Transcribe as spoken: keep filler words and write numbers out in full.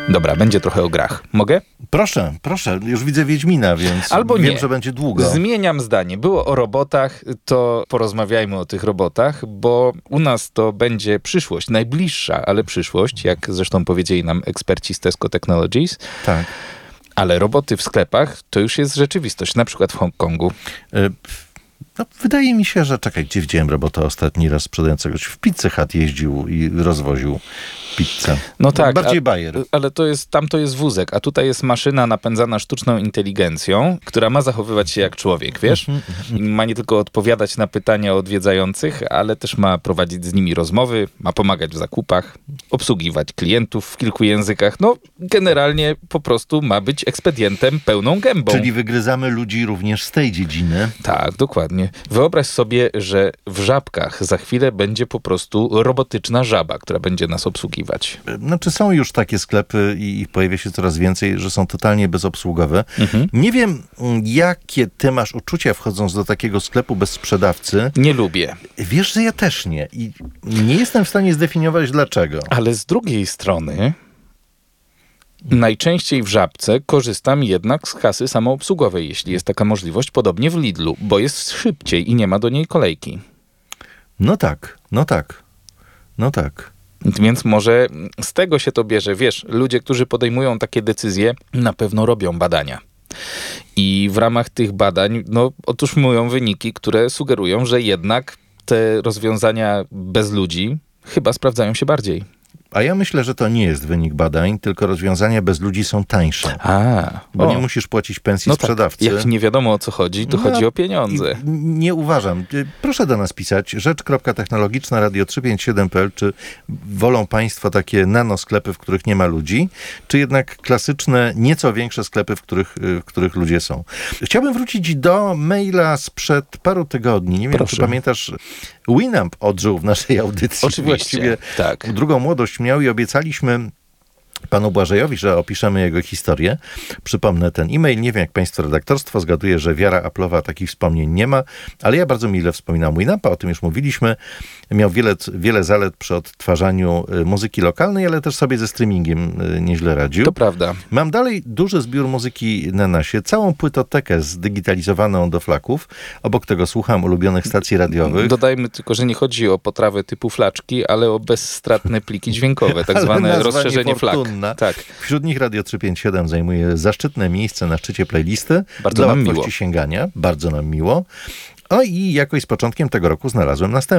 Dobra, będzie trochę o grach. Mogę? Proszę, proszę. Już widzę Wiedźmina, więc Albo wiem, nie. że będzie długo. Zmieniam zdanie. Było o robotach, to porozmawiajmy o tych robotach, bo u nas to będzie przyszłość, najbliższa, ale przyszłość, jak zresztą powiedzieli nam eksperci z Tesco Technologies. Tak. Ale roboty w sklepach to już jest rzeczywistość, na przykład w Hongkongu. Y- No, wydaje mi się, że czekaj, gdzie widziałem robota ostatni raz sprzedającego się? W Pizza Hut jeździł i rozwoził pizzę. No tak, Bardziej a, bajer. ale to jest, tam to jest wózek, a tutaj jest maszyna napędzana sztuczną inteligencją, która ma zachowywać się jak człowiek, wiesz? I ma nie tylko odpowiadać na pytania odwiedzających, ale też ma prowadzić z nimi rozmowy, ma pomagać w zakupach, obsługiwać klientów w kilku językach. No, generalnie po prostu ma być ekspedientem pełną gębą. Czyli wygryzamy ludzi również z tej dziedziny. Tak, dokładnie. Wyobraź sobie, że w Żabkach za chwilę będzie po prostu robotyczna żaba, która będzie nas obsługiwać. Znaczy są już takie sklepy i ich pojawia się coraz więcej, że są totalnie bezobsługowe. Mhm. Nie wiem, jakie ty masz uczucia wchodząc do takiego sklepu bez sprzedawcy. Nie lubię. Wiesz, że ja też nie. I nie jestem w stanie zdefiniować dlaczego. Ale z drugiej strony najczęściej w Żabce korzystam jednak z kasy samoobsługowej, jeśli jest taka możliwość, podobnie w Lidlu, bo jest szybciej i nie ma do niej kolejki. No tak, no tak, no tak. Więc może z tego się to bierze. Wiesz, ludzie, którzy podejmują takie decyzje, na pewno robią badania. I w ramach tych badań, no otóż mówią wyniki, które sugerują, że jednak te rozwiązania bez ludzi chyba sprawdzają się bardziej. A ja myślę, że to nie jest wynik badań, tylko rozwiązania bez ludzi są tańsze. A, Bo o. nie musisz płacić pensji No sprzedawcy. tak, jak nie wiadomo o co chodzi, to No, chodzi o pieniądze. i nie uważam. Proszę do nas pisać. rzecz kropka technologiczna radio trzysta pięćdziesiąt siedem kropka p l. Czy wolą państwo takie nanosklepy, w których nie ma ludzi? Czy jednak klasyczne, nieco większe sklepy, w których, w których ludzie są? Chciałbym wrócić do maila sprzed paru tygodni. Nie wiem, Proszę. czy pamiętasz, Winamp odżył w naszej audycji. Oczywiście, Właściwie tak. drugą młodość miał i obiecaliśmy panu Błażejowi, że opiszemy jego historię. Przypomnę ten e-mail. Nie wiem, jak państwo redaktorstwo zgaduje, że wiara Apple'owa takich wspomnień nie ma, ale ja bardzo mile wspominam Winampa, o tym już mówiliśmy. Miał wiele, wiele zalet przy odtwarzaniu muzyki lokalnej, ale też sobie ze streamingiem nieźle radził. To prawda. Mam dalej duży zbiór muzyki na nasie, całą płytotekę zdigitalizowaną do flaków. Obok tego słucham ulubionych stacji radiowych. Dodajmy tylko, że nie chodzi o potrawę typu flaczki, ale o bezstratne pliki dźwiękowe, tak Ale zwane nazwa rozszerzenie flak. niefortunna. Tak. Wśród nich Radio trzysta pięćdziesiąt siedem zajmuje zaszczytne miejsce na szczycie playlisty. Bardzo dla nam łatwości miło. sięgania. Bardzo nam miło. O i jakoś z początkiem tego roku znalazłem następny.